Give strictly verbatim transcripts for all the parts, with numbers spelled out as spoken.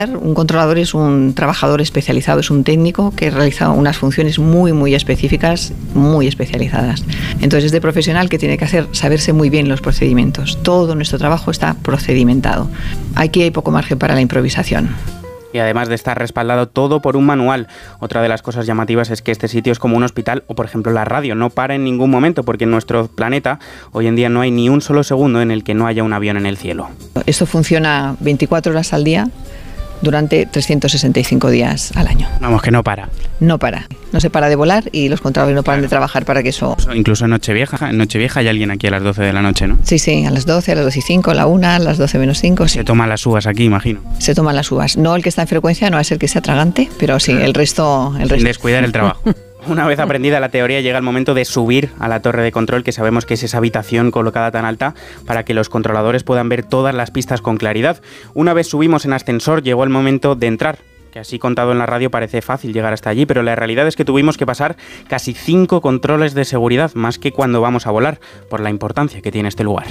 Un controlador es un trabajador especializado, es un técnico que realiza unas funciones muy, muy específicas, muy especializadas. Entonces, este profesional que tiene que hacer, saberse muy bien los procedimientos. Todo nuestro trabajo está procedimentado. Aquí hay poco margen para la improvisación. Y además de estar respaldado todo por un manual. Otra de las cosas llamativas es que este sitio es como un hospital o, por ejemplo, la radio. No para en ningún momento porque en nuestro planeta hoy en día no hay ni un solo segundo en el que no haya un avión en el cielo. Esto funciona veinticuatro horas al día durante trescientos sesenta y cinco días al año. Vamos, que no para. No para. No se para de volar y los controladores no paran de trabajar para que eso... Incluso en Nochevieja. En Nochevieja hay alguien aquí a las doce de la noche, ¿no? Sí, sí, a las doce, a las doce y cinco, a la una, a las doce menos cinco. Sí. Se toman las uvas aquí, imagino. Se toman las uvas. No el que está en frecuencia, no es el que sea tragante, pero sí, el resto... El Sin resto. descuidar el trabajo. Una vez aprendida la teoría, llega el momento de subir a la torre de control, que sabemos que es esa habitación colocada tan alta para que los controladores puedan ver todas las pistas con claridad. Una vez subimos en ascensor, llegó el momento de entrar, que así contado en la radio parece fácil llegar hasta allí, pero la realidad es que tuvimos que pasar casi cinco controles de seguridad, más que cuando vamos a volar, por la importancia que tiene este lugar.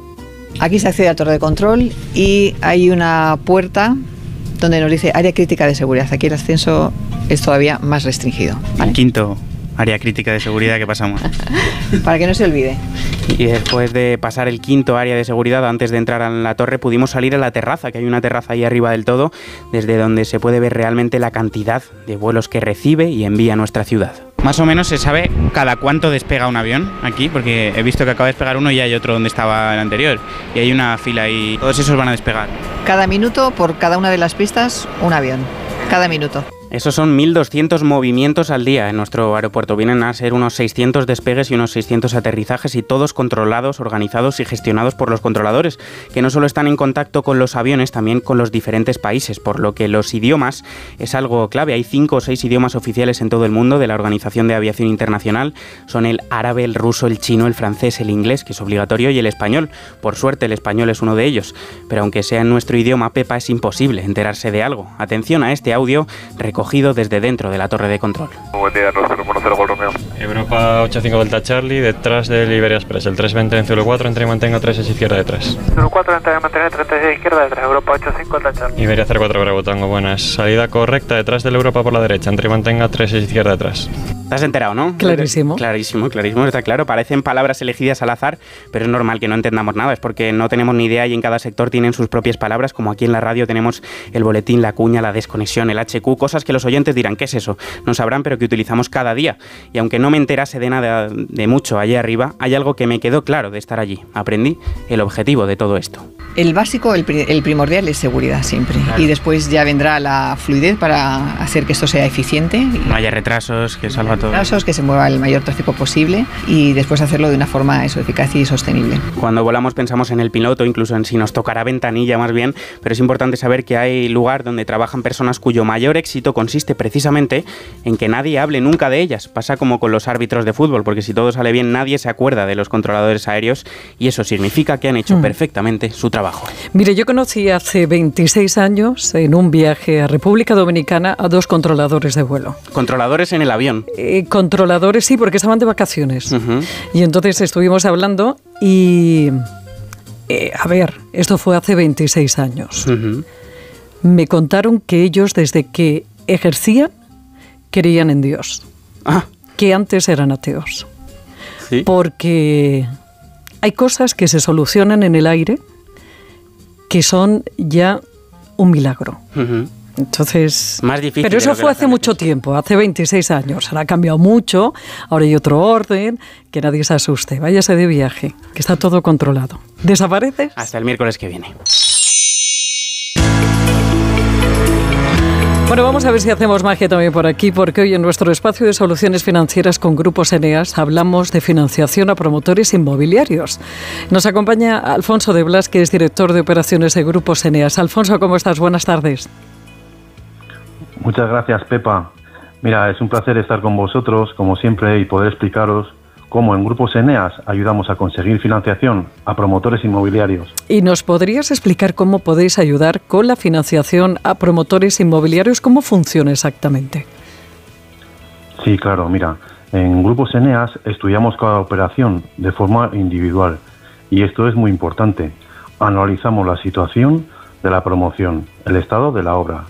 Aquí se accede a la torre de control y hay una puerta donde nos dice área crítica de seguridad. Aquí el ascenso es todavía más restringido, ¿vale? El quinto área crítica de seguridad que pasamos. Para que no se olvide. Y después de pasar el quinto área de seguridad, antes de entrar en la torre, pudimos salir a la terraza, que hay una terraza ahí arriba del todo, desde donde se puede ver realmente la cantidad de vuelos que recibe y envía a nuestra ciudad. Más o menos se sabe cada cuánto despega un avión aquí, porque he visto que acaba de despegar uno y hay otro donde estaba el anterior. Y hay una fila y todos esos van a despegar. Cada minuto, por cada una de las pistas, un avión. Cada minuto. Esos son mil doscientos movimientos al día en nuestro aeropuerto. Vienen a ser unos seiscientos despegues y unos seiscientos aterrizajes, y todos controlados, organizados y gestionados por los controladores, que no solo están en contacto con los aviones, también con los diferentes países, por lo que los idiomas es algo clave. Hay cinco o seis idiomas oficiales en todo el mundo de la Organización de Aviación Internacional. Son el árabe, el ruso, el chino, el francés, el inglés, que es obligatorio, y el español. Por suerte, el español es uno de ellos. Pero aunque sea en nuestro idioma, Pepa, es imposible enterarse de algo. Atención a este audio recogido desde dentro de la torre de control. Buen día, cero uno cero Gol Romeo. Europa ochenta y cinco Delta Charlie, detrás del Iberia Express, el trescientos veinte en cero cuatro, entre y mantenga tres seis izquierda de tres. cero cuatro, entre y mantenga treinta y seis izquierda de tres, Europa ochenta y cinco Delta Charlie. Iberia cero cuatro Bravo Tango, buenas. Salida correcta, detrás del Europa por la derecha, entre y mantenga tres seis izquierda de tres. ¿Te has enterado, no? Clarísimo. Clarísimo, clarísimo, está claro. Parecen palabras elegidas al azar, pero es normal que no entendamos nada. Es porque no tenemos ni idea y en cada sector tienen sus propias palabras, como aquí en la radio tenemos el boletín, la cuña, la desconexión, el hache cu, cosas que los oyentes dirán, ¿qué es eso? No sabrán, pero que utilizamos cada día. Y aunque no me enterase de nada de mucho allí arriba, hay algo que me quedó claro de estar allí. Aprendí el objetivo de todo esto. El básico, el, pri- el primordial es seguridad siempre. Claro. Y después ya vendrá la fluidez para hacer que esto sea eficiente. No haya retrasos, que salga todo. Retrasos, que se mueva el mayor tráfico posible y después hacerlo de una forma eso, eficaz y sostenible. Cuando volamos pensamos en el piloto, incluso en si nos tocará ventanilla más bien, pero es importante saber que hay lugar donde trabajan personas cuyo mayor éxito consiste precisamente en que nadie hable nunca de ellas. Pasa como con los árbitros de fútbol, porque si todo sale bien nadie se acuerda de los controladores aéreos y eso significa que han hecho mm. perfectamente su trabajo. Mire, yo conocí hace veintiséis años en un viaje a República Dominicana a dos controladores de vuelo. ¿Controladores en el avión? Eh, controladores, sí, porque estaban de vacaciones. Uh-huh. Y entonces estuvimos hablando y... Eh, a ver, esto fue hace veintiséis años. Uh-huh. Me contaron que ellos desde que ejercían creían en Dios. Ah. Que antes eran ateos. ¿Sí? Porque hay cosas que se solucionan en el aire que son ya un milagro. Uh-huh. Entonces, más difícil. Pero eso fue hace mucho tiempo, hace veintiséis años. Ahora ha cambiado mucho, ahora hay otro orden, que nadie se asuste. Váyase de viaje, que está todo controlado. ¿Desapareces? Hasta el miércoles que viene. Bueno, vamos a ver si hacemos magia también por aquí, porque hoy en nuestro espacio de soluciones financieras con Grupos Eneas hablamos de financiación a promotores inmobiliarios. Nos acompaña Alfonso de Blas, que es director de operaciones de Grupos Eneas. Alfonso, ¿cómo estás? Buenas tardes. Muchas gracias, Pepa. Mira, es un placer estar con vosotros, como siempre, y poder explicaros cómo en Grupos Eneas ayudamos a conseguir financiación a promotores inmobiliarios. ¿Y nos podrías explicar cómo podéis ayudar con la financiación a promotores inmobiliarios? ¿Cómo funciona exactamente? Sí, claro, mira, en Grupos Eneas estudiamos cada operación de forma individual y esto es muy importante. Analizamos la situación de la promoción, el estado de la obra,